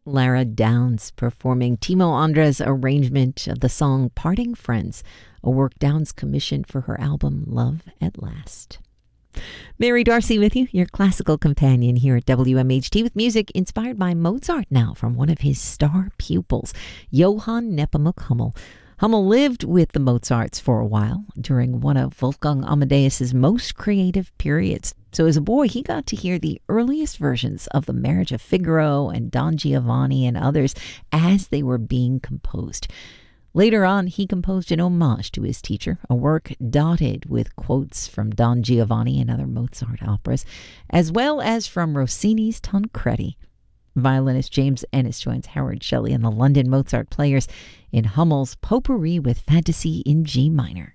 Lara Downs performing Timo Andra's arrangement of the song Parting Friends, a work Downs commissioned for her album Love at Last. Mary Darcy with you, your classical companion here at WMHT, with music inspired by Mozart now from one of his star pupils, Johann Nepomuk Hummel. Hummel lived with the Mozarts for a while during one of Wolfgang Amadeus's most creative periods. So as a boy, he got to hear the earliest versions of The Marriage of Figaro and Don Giovanni and others as they were being composed. Later on, he composed an homage to his teacher, a work dotted with quotes from Don Giovanni and other Mozart operas, as well as from Rossini's Tancredi. Violinist James Ennis joins Howard Shelley and the London Mozart Players in Hummel's Potpourri with Fantasy in G minor.